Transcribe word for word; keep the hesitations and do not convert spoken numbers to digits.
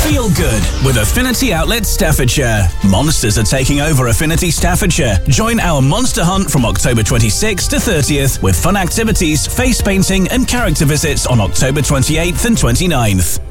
Feel good with Affinity Outlet Staffordshire. Monsters are taking over Affinity Staffordshire. Join our Monster Hunt from October twenty-sixth to thirtieth with fun activities, face painting and character visits on October twenty-eighth and twenty-ninth.